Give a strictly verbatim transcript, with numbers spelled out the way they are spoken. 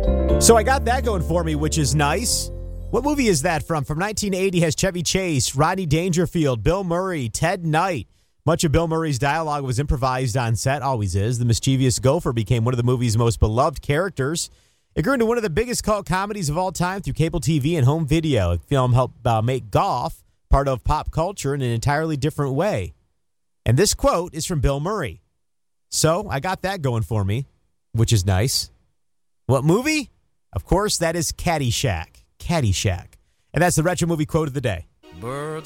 So I got that going for me, which is nice. What movie is that from? From nineteen eighty, has Chevy Chase, Rodney Dangerfield, Bill Murray, Ted Knight. Much of Bill Murray's dialogue was improvised on set, always is. The mischievous gopher became one of the movie's most beloved characters. It grew into one of the biggest cult comedies of all time through cable T V and home video. The film helped uh, make golf part of pop culture in an entirely different way. And this quote is from Bill Murray. So I got that going for me, which is nice. What movie? Of course, that is Caddyshack. Caddyshack. And that's the retro movie quote of the day. Birds